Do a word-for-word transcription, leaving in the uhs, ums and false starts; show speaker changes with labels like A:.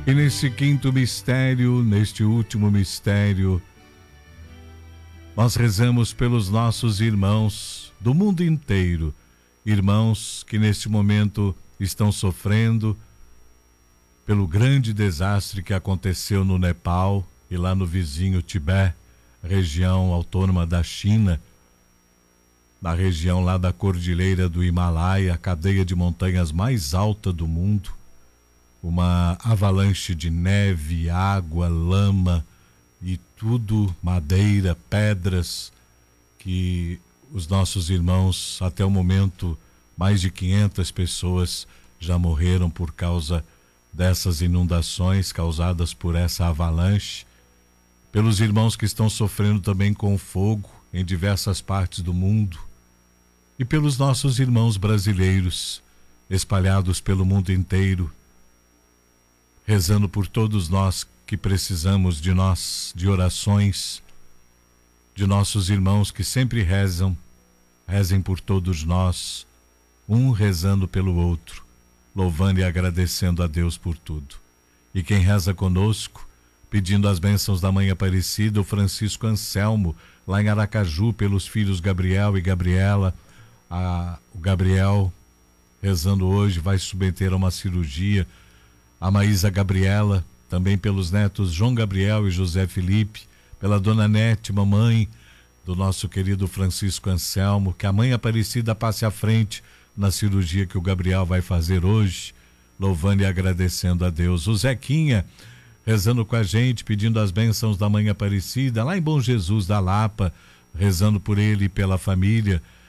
A: E nesse quinto mistério, neste último mistério, nós rezamos pelos nossos irmãos do mundo inteiro, irmãos que neste momento estão sofrendo pelo grande desastre que aconteceu no Nepal e lá no vizinho Tibete, região autônoma da China, na região lá da Cordilheira do Himalaia, a cadeia de montanhas mais alta do mundo. Uma avalanche de neve, água, lama e tudo, madeira, pedras, que os nossos irmãos, até o momento, mais de quinhentas pessoas já morreram por causa dessas inundações causadas por essa avalanche. Pelos irmãos que estão sofrendo também com o fogo em diversas partes do mundo. E pelos nossos irmãos brasileiros, espalhados pelo mundo inteiro, rezando por todos nós que precisamos de nós, de orações, de nossos irmãos que sempre rezam, rezem por todos nós, um rezando pelo outro, louvando e agradecendo a Deus por tudo. E quem reza conosco, pedindo as bênçãos da Mãe Aparecida, o Francisco Anselmo, lá em Aracaju, pelos filhos Gabriel e Gabriela. A, o Gabriel, rezando hoje, vai submeter a uma cirurgia. A Maísa Gabriela, também pelos netos João Gabriel e José Felipe, pela dona Nete, mamãe do nosso querido Francisco Anselmo, que a Mãe Aparecida passe à frente na cirurgia que o Gabriel vai fazer hoje, louvando e agradecendo a Deus. O Zequinha, rezando com a gente, pedindo as bênçãos da Mãe Aparecida, lá em Bom Jesus da Lapa, rezando por ele e pela família.